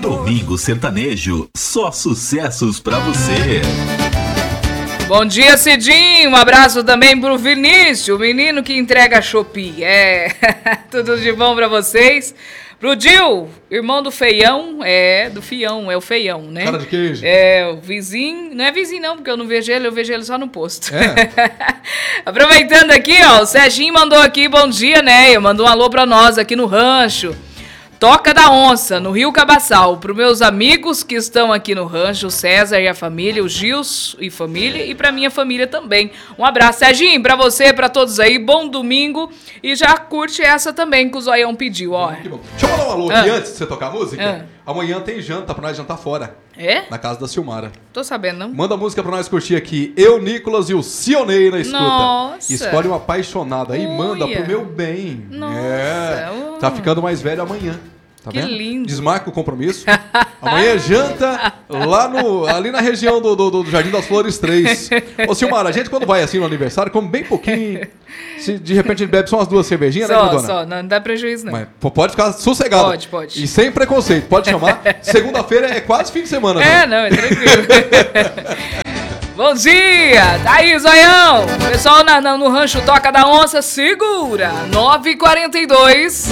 Domingo Sertanejo, só sucessos pra você. Bom dia, Cidinho. Um abraço também pro Vinícius, o menino que entrega a Shopee. Tudo de bom pra vocês. Pro Dil, irmão do Feião, do Fião, é o Feião, né? Cara de queijo. O vizinho, não é vizinho não, porque eu vejo ele só no posto. Aproveitando aqui, ó, o Serginho mandou aqui, bom dia, né? Mandou um alô pra nós aqui no rancho. Toca da Onça, no Rio Cabaçal, para os meus amigos que estão aqui no rancho, o César e a família, o Gils e família, e para minha família também. Um abraço, Serginho, para você, para todos aí, bom domingo, e já curte essa também que o Zoião pediu, ó. Que bom. Deixa eu mandar um alô aqui antes de você tocar a música. Amanhã tem janta pra nós jantar fora. Na casa da Silmara. Tô sabendo, não? Manda a música pra nós curtir aqui. Eu, Nicolas e o Cionei na escuta. Nossa. Escolhe uma apaixonada aí, manda pro meu bem. Nossa. Tá ficando mais velho amanhã. Tá que vendo? lindo. Desmarca o compromisso. Amanhã é janta ali na região do Jardim das Flores 3. Ô, Silmara, a gente quando vai assim no aniversário, come bem pouquinho. Se de repente a gente bebe só umas 2 cervejinhas, né, dona? Só, não dá prejuízo, não. Mas pode ficar sossegado. Pode. E sem preconceito, pode chamar. Segunda-feira é quase fim de semana. Né? Não, é tranquilo. Bom dia! Tá aí, Zoião! Pessoal no rancho Toca da Onça, segura! 9h42.